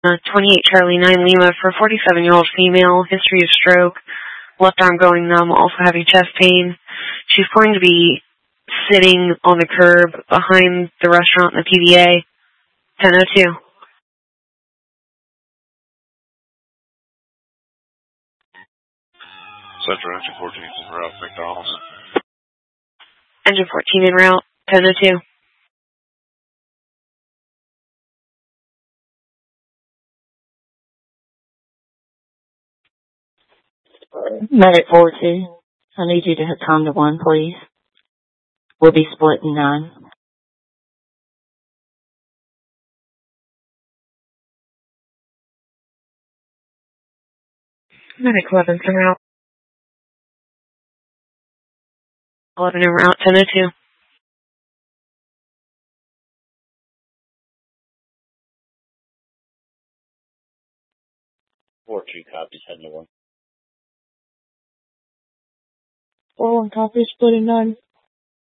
28 Charlie 9 Lima for 47-year-old female, history of stroke, left arm going numb, also having chest pain. She's going to be sitting on the curb behind the restaurant in the PVA, 10:02. Central Engine 14 is en route, McDonald's. Engine 14 en route, 10:02. Medic 42, I need you to come to 1, please. We'll be splitting 9. Medic 11 en route. 11 en route, 10:02. 42 copies, heading to 1. 41 copies, splitting 9.